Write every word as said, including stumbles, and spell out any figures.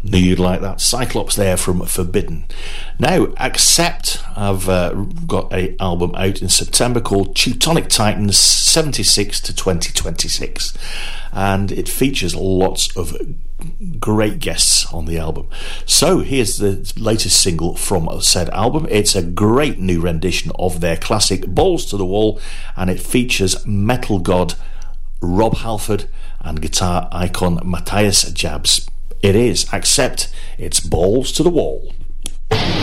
Knew you'd like that. Cyclops there from Forbidden. Now, Accept have uh, got an album out in September called Teutonic Titans seventy-six to twenty twenty-six, and it features lots of great guests on the album. So here's the latest single from said album. It's a great new rendition of their classic Balls to the Wall, and it features metal god Rob Halford and guitar icon Matthias Jabs. It is Accept, it's Balls to the Wall.